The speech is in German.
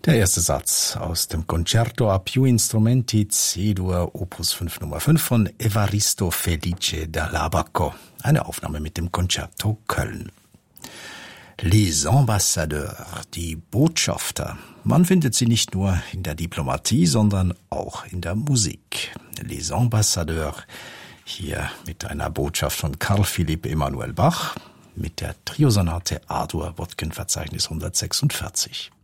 Der erste Satz aus dem Concerto a più instrumenti C-Dur Opus 5 Nummer 5 von Evaristo Felice dall'Abaco. Eine Aufnahme mit dem Concerto Köln. Les ambassadeurs, die Botschafter. Man findet sie nicht nur in der Diplomatie, sondern auch in der Musik. Les ambassadeurs, hier mit einer Botschaft von Carl Philipp Emanuel Bach, mit der Triosonate A-Dur Wodken-Verzeichnis 146.